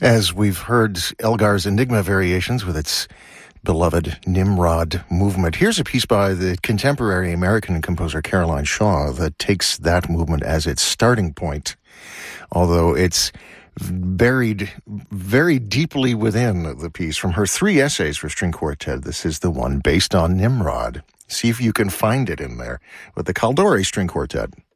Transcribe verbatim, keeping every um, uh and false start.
As we've heard Elgar's Enigma Variations with its beloved Nimrod movement, here's a piece by the contemporary American composer Caroline Shaw that takes that movement as its starting point, although it's buried very deeply within the piece. From her three essays for string quartet, this is the one based on Nimrod. See if you can find it in there with the Caldori String Quartet.